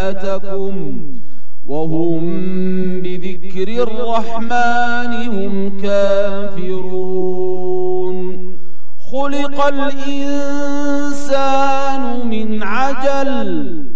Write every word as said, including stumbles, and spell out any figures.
آلهتكم وهم بذكر الرحمن هم كافرون خلق الإنسان من عجل